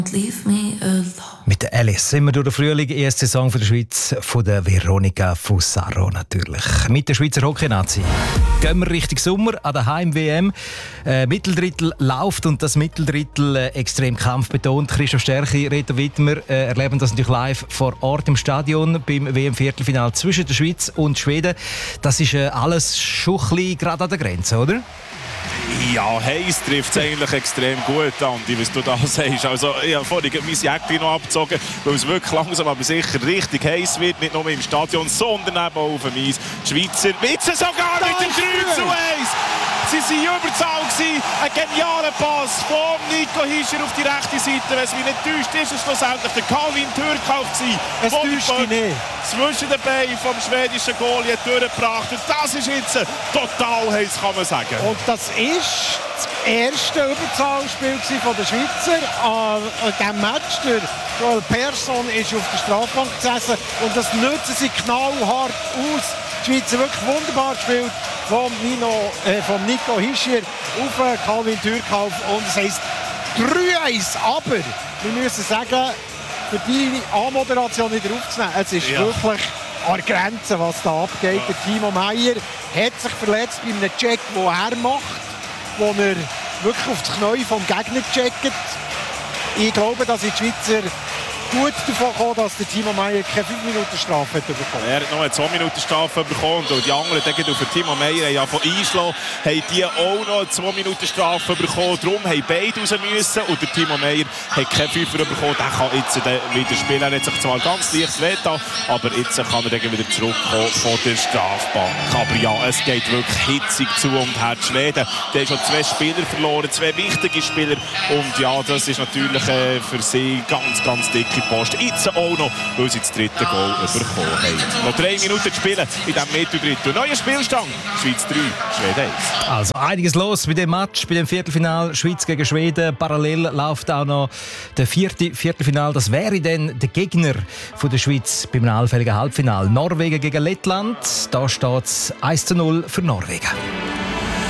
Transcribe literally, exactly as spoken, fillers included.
Leave me alone. Mit der Alice sind wir durch den Frühling, erste Song für die Schweiz von der Veronica Fusaro natürlich. Mit der Schweizer Hockey-Nazi. Gehen wir Richtung Sommer an der Heim-W M. Äh, Mitteldrittel läuft und das Mitteldrittel äh, extrem kampfbetont. Christoph Stärchi, Reto Wittmer äh, erleben das natürlich live vor Ort im Stadion beim W M-Viertelfinale zwischen der Schweiz und Schweden. Das ist äh, alles schon ein bisschen gerade an der Grenze, oder? Ja, heiß trifft es eigentlich extrem gut, Andi, was du da sagst. Also, ich habe vorhin mein Jäckchen noch abgezogen, weil es wirklich langsam aber sicher richtig heiß wird. Nicht nur im Stadion, sondern eben auch auf dem Eis. Die Schweizer Witze sogar mit dem drei zu eins. Sie waren Überzahl. Ein genialer Pass von Nico Hischier auf die rechte Seite. Wenn es mich nicht täuscht, ist es schlussendlich der Calvin Türkauf gewesen. Es täuscht mich nicht. Zwischen den Beinen vom schwedischen Goalie durchgebracht. Und das ist jetzt total heiß, kann man sagen. Und das ist das erste Überzahlspiel von den Schweizer an diesem Match. Der Joel Persson ist auf der Strafbank gesessen und das nutzen sie knallhart aus. Die Schweizer wirklich wunderbar gespielt vom, Nino, äh, vom Nico Hischier auf Calvin Türkauf. Und es heisst drei eins. Aber wir müssen sagen, für die Anmoderation wieder aufzunehmen, es ist ja wirklich an der Grenze, was da abgeht. Ja. Der Timo Meier hat sich verletzt bei einem Check, den er macht, wo er wirklich auf das Knie vom Gegner checkt. Ich glaube, dass die Schweizer gut davon gekommen, dass der Timo Meier keine fünf Minuten Strafe hat bekommen. Er hat noch eine zwei Minuten Strafe bekommen und die anderen, die auf Timo Meier ja von einschlagen, haben die auch noch eine zwei Minuten Strafe bekommen. Darum haben beide raus müssen und der Timo Meier hat keine fünf bekommen. Der kann jetzt wieder spielen. Er hat sich zwar ganz leicht wehgetan, aber jetzt kann er dann wieder zurückkommen von der Strafbank. Aber ja, es geht wirklich hitzig zu und her. Die Schweden, die haben schon zwei Spieler verloren, zwei wichtige Spieler. Und ja, das ist natürlich äh, für sie ganz, ganz dicke Post. Jetzt auch noch, weil sie das dritte Goal bekommen haben. Noch drei Minuten zu spielen in diesem Mitteldrittel. Neuer Spielstand. Schweiz drei, Schweden eins. Also einiges los bei dem Match, bei dem Viertelfinal Schweiz gegen Schweden. Parallel läuft auch noch der vierte Viertelfinal. Das wäre dann der Gegner von der Schweiz beim allfälligen Halbfinal. Norwegen gegen Lettland. Da steht es eins zu null für Norwegen.